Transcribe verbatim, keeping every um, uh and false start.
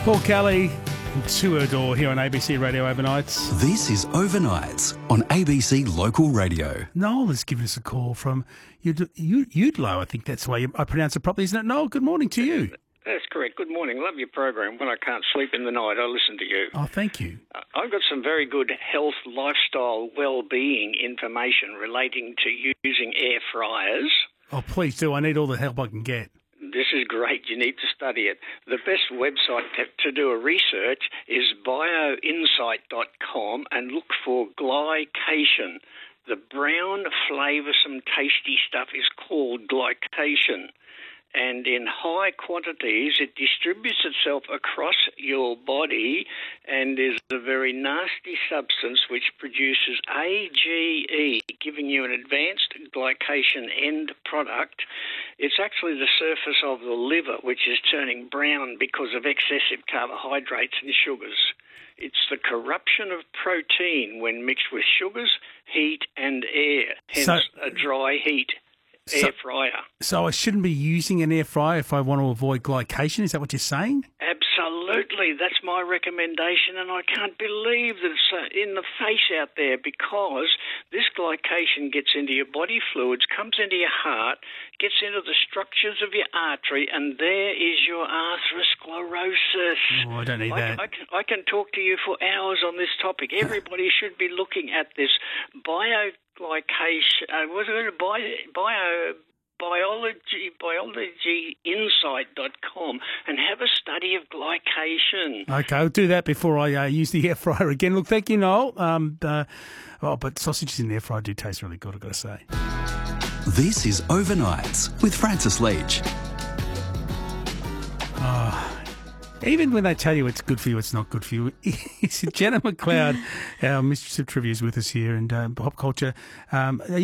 Paul Kelly and To Her Door here on A B C Radio Overnights. This is Overnights on A B C Local Radio. Noel has given us a call from Ud- Ud- Udlo. I think that's the way I pronounce it properly, isn't it? Noel, good morning to you. That's correct. Good morning. Love your program. When I can't sleep in the night, I listen to you. Oh, thank you. Uh, I've got some very good health, lifestyle, well-being information relating to using air fryers. Oh, please do. I need all the help I can get. This is great. You need to study it. The best website to, to do a research is bioinsight dot com and look for glycation. The brown, flavoursome, tasty stuff is called glycation. And in high quantities, it distributes itself across your body and is a very nasty substance which produces A G E, giving you an advanced glycation end product. It's actually the surface of the liver, which is turning brown because of excessive carbohydrates and sugars. It's the corruption of protein when mixed with sugars, heat and air, hence So- a dry heat. So- Air fryer. So I shouldn't be using an air fryer if I want to avoid glycation? Is that what you're saying? Absolutely. That's my recommendation, and I can't believe that it's uh, in the face out there, because this glycation gets into your body fluids, comes into your heart, gets into the structures of your artery, and there is your atherosclerosis. Oh, I don't need I, that. I, can, I can talk to you for hours on this topic. Everybody should be looking at this bioglycation. Uh, what's it? Bio, bio biology biology insight dot com and have a study of glycation. Okay, I'll do that before I uh, use the air fryer again. Look, thank you, Noel. Um, uh, oh, but sausages in the air fryer do taste really good, I've got to say. This is Overnights with Francis Leach. Even when they tell you it's good for you, it's not good for you. Jenna McLeod, our Mistress of Trivia, is with us here, and uh, pop culture. Um, are you